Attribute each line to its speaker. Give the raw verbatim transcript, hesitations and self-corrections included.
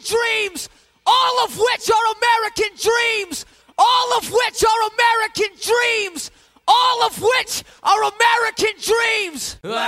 Speaker 1: dreams, all of which are American dreams, all of which are American dreams, all of which are American dreams.